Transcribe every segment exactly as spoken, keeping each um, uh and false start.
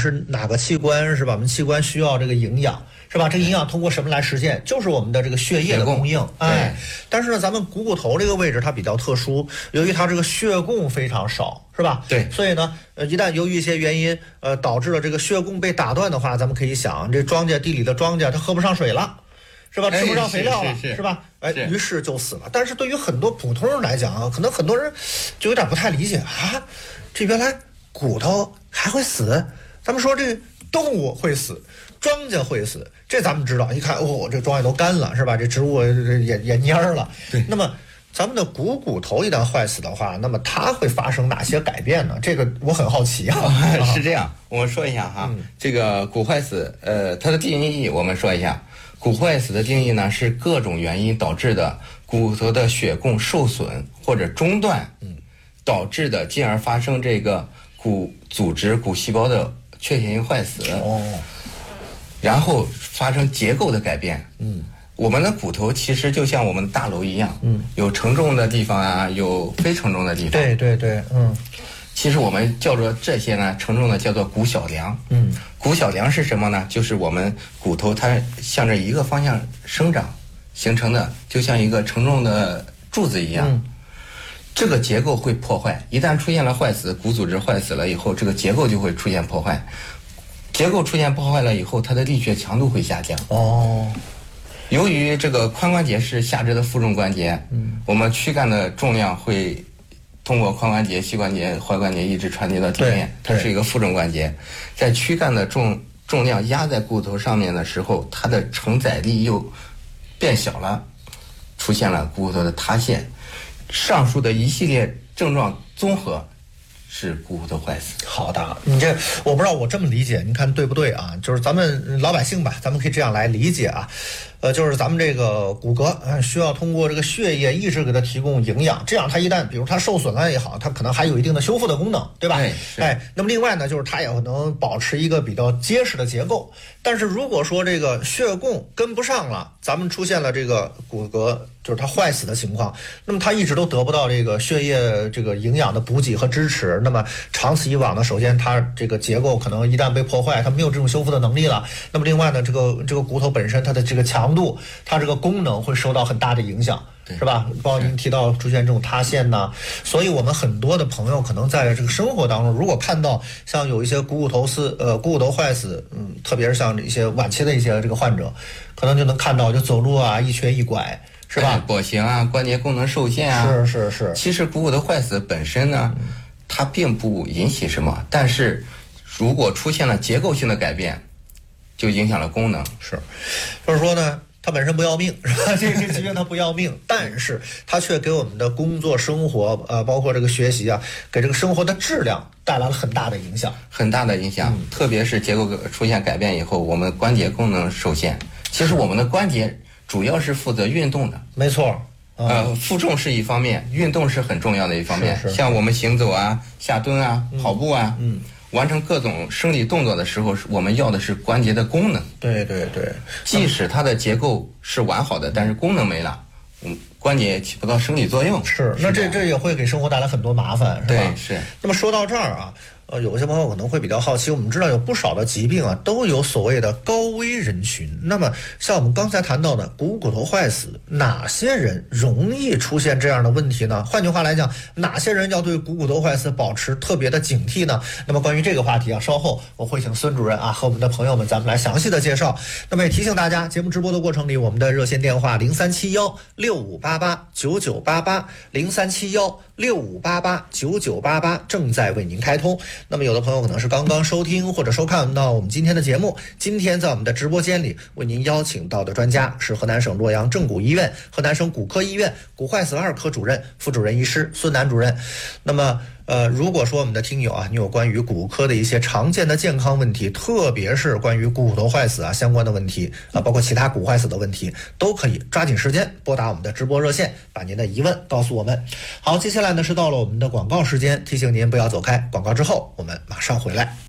是哪个器官是吧？我们器官需要这个营养是吧？这个营养通过什么来实现？就是我们的这个血液的供应。哎，但是呢，咱们股骨头这个位置它比较特殊，由于它这个血供非常少。是吧？ 对， 所以呢，呃，一旦由于一些原因，呃，导致了这个血供被打断的话，咱们可以想，这庄稼地里的庄稼它喝不上水了，是吧？吃不上肥料了， 哎、是, 是, 是吧？哎，于是就死了。但是对于很多普通人来讲啊，可能很多人就有点不太理解啊，这原来骨头还会死？咱们说这动物会死，庄稼会死，这咱们知道。一看，哦，这庄稼都干了，是吧？这植物也也蔫了。 对， 那么。咱们的股骨头一旦坏死的话，那么它会发生哪些改变呢？这个我很好奇啊。 哦、是这样，我们说一下哈，嗯、这个骨坏死，呃，它的定义我们说一下。骨坏死的定义呢是各种原因导致的骨头的血供受损或者中断，嗯，导致的，进而发生这个骨组织、骨细胞的缺陷性坏死。哦，然后发生结构的改变。嗯。我们的骨头其实就像我们大楼一样，嗯，有承重的地方啊，有非承重的地方。 对对对，嗯， 其实我们叫做这些呢，承重的叫做骨小梁。嗯，骨小梁是什么呢？就是我们骨头它向着一个方向生长形成的，就像一个承重的柱子一样。嗯，这个结构会破坏，一旦出现了坏死，骨组织坏死了以后，这个结构就会出现破坏。结构出现破坏了以后，它的力学强度会下降。哦。由于这个髋关节是下肢的负重关节，嗯，我们躯干的重量会通过髋关节、膝关节、踝关节一直传递到地面，它是一个负重关节。在躯干的重重量压在骨头上面的时候，它的承载力又变小了，出现了骨头的塌陷。上述的一系列症状综合是股骨头坏死。 好的，你这我不知道我这么理解，您看对不对啊？就是咱们老百姓吧，咱们可以这样来理解啊。呃，就是咱们这个骨骼啊，需要通过这个血液一直给它提供营养，这样它一旦比如它受损了也好，它可能还有一定的修复的功能，对吧？哎，那么另外呢，就是它也能保持一个比较结实的结构。但是如果说这个血供跟不上了，咱们出现了这个骨骼就是它坏死的情况，那么它一直都得不到这个血液这个营养的补给和支持，那么长此以往呢，首先它这个结构可能一旦被破坏，它没有这种修复的能力了。那么另外呢，这个这个骨头本身它的这个强度，它这个功能会受到很大的影响，是吧？包括您提到出现这种塌陷呐，所以我们很多的朋友可能在这个生活当中，如果看到像有一些股骨头死呃股骨头坏死，嗯，特别是像一些晚期的一些这个患者，可能就能看到就走路啊一瘸一拐，是吧？ 跛行啊，关节功能受限啊， 是是是。 其实股骨头坏死本身呢，嗯、它并不引起什么，但是如果出现了结构性的改变，就影响了功能。 是，就是说呢，它本身不要命，是吧？这个疾病它不要命，但是它却给我们的工作生活，呃，包括这个学习啊，给这个生活的质量带来了很大的影响， 很大的影响。嗯、特别是结构出现改变以后，我们关节功能受限。其实我们的关节主要是负责运动的， 没错。 嗯、呃，负重是一方面，运动是很重要的一方面。 是是像我们行走啊、下蹲啊、 嗯、 跑步啊，嗯。完成各种生理动作的时候，我们要的是关节的功能。 对对对， 即使它的结构是完好的，但是功能没了，嗯，关节也起不到生理作用。 是，那这这也会给生活带来很多麻烦，是吧？ 对，是。 那么说到这儿啊。呃，有些朋友可能会比较好奇，我们知道有不少的疾病啊，都有所谓的高危人群。那么，像我们刚才谈到的股骨头坏死，哪些人容易出现这样的问题呢？换句话来讲，哪些人要对股骨头坏死保持特别的警惕呢？那么，关于这个话题啊，稍后我会请孙主任啊和我们的朋友们，咱们来详细的介绍。那么也提醒大家，节目直播的过程里，我们的热线电话零三七幺六五八八九九八八零三七幺六五八八九九八八正在为您开通。那么有的朋友可能是刚刚收听或者收看到我们今天的节目，今天在我们的直播间里为您邀请到的专家是河南省洛阳正骨医院河南省骨科医院骨坏死二科主任、副主任医师孙楠主任。那么呃，如果说我们的听友啊，你有关于骨科的一些常见的健康问题，特别是关于股骨头坏死啊相关的问题啊，包括其他骨坏死的问题，都可以抓紧时间拨打我们的直播热线，把您的疑问告诉我们。好，接下来呢是到了我们的广告时间，提醒您不要走开，广告之后我们马上回来。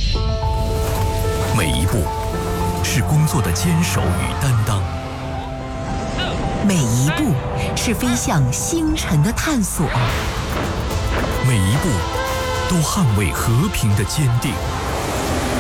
每一步是工作的坚守与担当， 每一步是飞向星辰的探索， 每一步都捍卫和平的坚定。